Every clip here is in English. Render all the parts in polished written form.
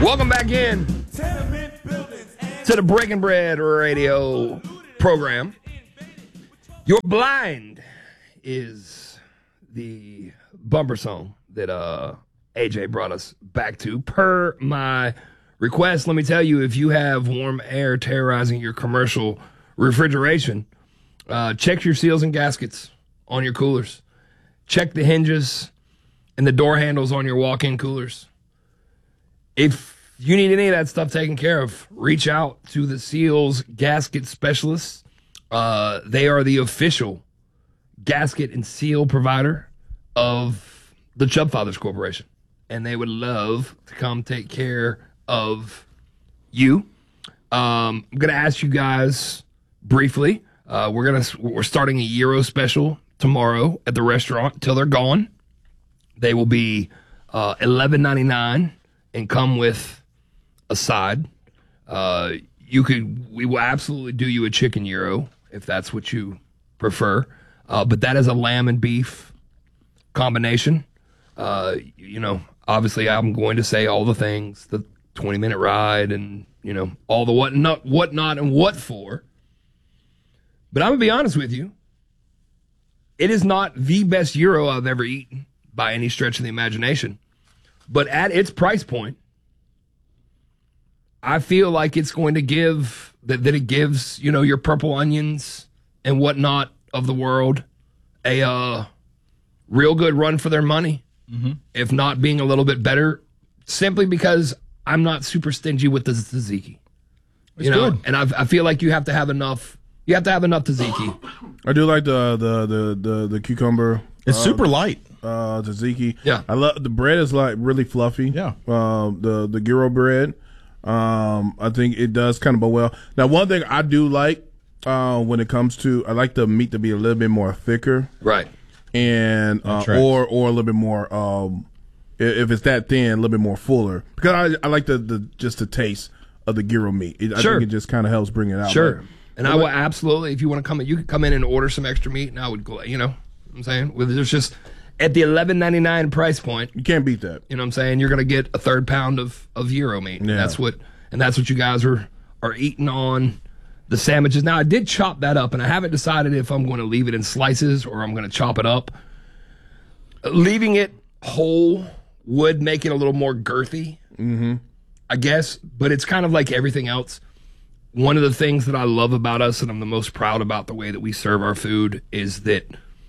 Welcome back in to the Breaking Bread radio program. Your Blind is the bumper song that AJ brought us back to. Per my request, let me tell you, if you have warm air terrorizing your commercial refrigeration, check your seals and gaskets on your coolers. Check the hinges and the door handles on your walk-in coolers. If you need any of that stuff taken care of, reach out to the Seals Gasket Specialists. They are the official gasket and seal provider of the Chubb Fathers Corporation, and they would love to come take care of you. I'm gonna ask you guys briefly. We're starting a Euro special tomorrow at the restaurant till they're gone. They will be $11.99 and come with a side. We will absolutely do you a chicken gyro if that's what you prefer. But that is a lamb and beef combination. Obviously I'm going to say all the things, the 20-minute ride and, all the whatnot and what for. But I'm going to be honest with you. It is not the best gyro I've ever eaten by any stretch of the imagination. But at its price point, I feel like it's going to give, that it gives, your purple onions and whatnot of the world a real good run for their money, if not being a little bit better, simply because I'm not super stingy with the tzatziki. Good. And I feel like you have to have enough. You have to have enough tzatziki. I do like the cucumber. It's super light. Tzatziki. Yeah. I love the bread is like really fluffy. Yeah. The gyro bread. I think it does kind of go well. Now, one thing I do like when it comes to, I like the meat to be a little bit more thicker, right? And or a little bit more, if it's that thin, a little bit more fuller. Because I like the taste of the gyro meat. I think it just kind of helps bring it out. Sure. And I will absolutely, if you want to come in, you can come in and order some extra meat, and I would, what I'm saying, there's just at the $11.99 price point, you can't beat that. You know what I'm saying? You're going to get a third pound of gyro meat. Yeah. And that's what you guys are eating on the sandwiches. Now, I did chop that up, and I haven't decided if I'm going to leave it in slices or I'm going to chop it up. Leaving it whole would make it a little more girthy, I guess, but it's kind of like everything else. One of the things that I love about us, and I'm the most proud about the way that we serve our food, is that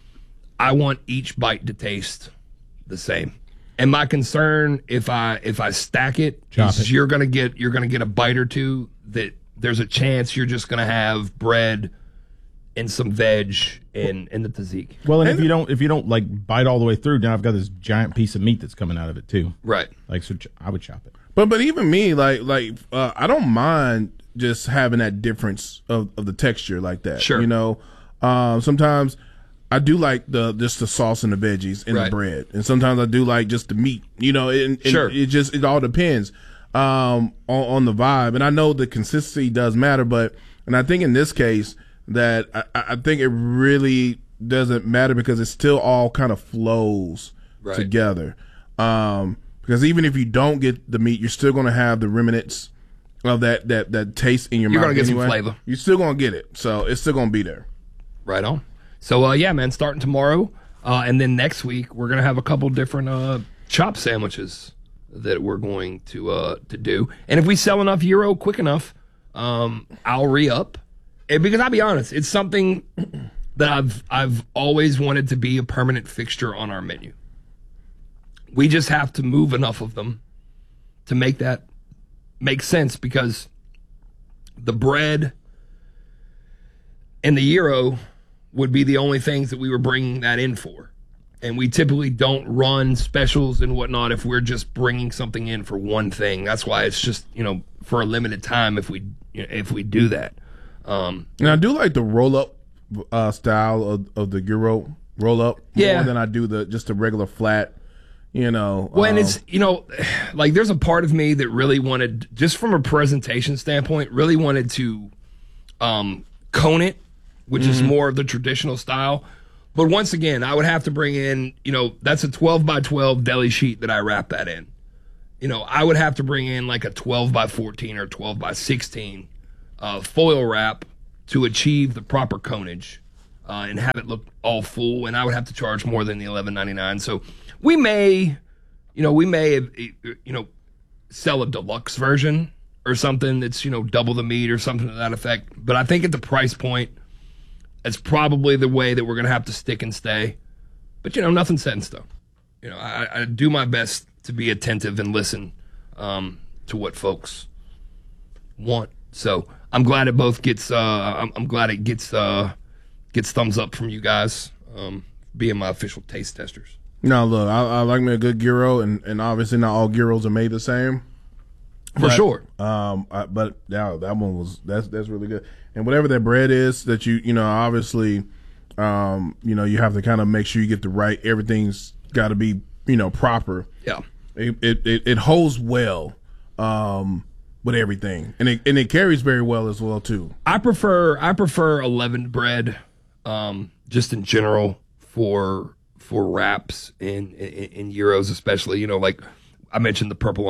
I want each bite to taste the same. And my concern, if I stack it, you're gonna get a bite or two that there's a chance you're just gonna have bread and some veg and the tzatziki. Well, and if you don't like bite all the way through, now I've got this giant piece of meat that's coming out of it too. Right. So I would chop it. But even me, I don't mind just having that difference of the texture like that. Sure. Sometimes I do like the sauce and the veggies and the bread, and sometimes I do like just the meat. Sure. It all depends on the vibe, and I know the consistency does matter, and I think in this case that I think it really doesn't matter because it still all kind of flows together. Because even if you don't get the meat, you're still going to have the remnants of that taste in your mouth. You're going to get some flavor. You're still going to get it. So it's still going to be there. Right on. So, man, starting tomorrow, and then next week, we're going to have a couple different chop sandwiches that we're going to do. And if we sell enough gyro quick enough, I'll re-up. Because I'll be honest, it's something that I've always wanted to be a permanent fixture on our menu. We just have to move enough of them to make that make sense, because the bread and the gyro would be the only things that we were bringing that in for. And we typically don't run specials and whatnot if we're just bringing something in for one thing. That's why it's just, for a limited time if we do that. And I do like the roll-up style of the gyro roll-up more than I do just the regular flat. When it's, there's a part of me that really wanted, just from a presentation standpoint, really wanted to cone it, which is more of the traditional style. But once again, I would have to bring in, that's a 12 by 12 deli sheet that I wrap that in. I would have to bring in like a 12 by 14 or 12 by 16 foil wrap to achieve the proper conage and have it look all full. And I would have to charge more than the $11.99. So we may sell a deluxe version or something that's, double the meat or something to that effect. But I think at the price point, it's probably the way that we're going to have to stick and stay. But, nothing's set in stone. I do my best to be attentive and listen to what folks want. So I'm glad it both gets. I'm glad it gets thumbs up from you guys, being my official taste testers. No, look, I like me a good gyro, and obviously not all gyros are made the same. For sure. But yeah, that one that's really good. And whatever that bread is that obviously, you have to kind of make sure you get the right. Everything's got to be proper. Yeah. It holds well with everything, and it carries very well as well too. I prefer leavened bread, just in general for wraps and gyros, especially. Like I mentioned, the purple